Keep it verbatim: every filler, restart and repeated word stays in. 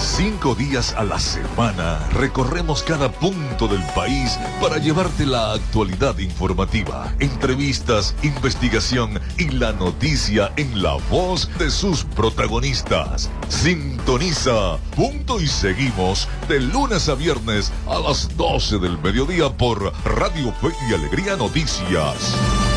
Cinco días a la semana recorremos cada punto del país para llevarte la actualidad informativa, entrevistas, investigación y la noticia en la voz de sus protagonistas. Sintoniza Punto y Seguimos de lunes a viernes a las doce del mediodía por Radio Fe y Alegría Noticias.